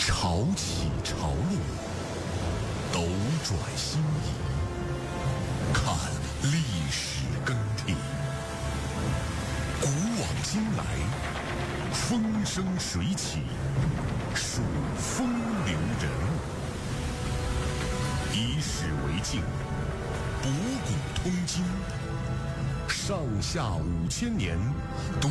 潮起潮落，斗转星移，看历史更替，古往今来，风生水起，数风流人物，以史为镜，博古通今，上下5000年。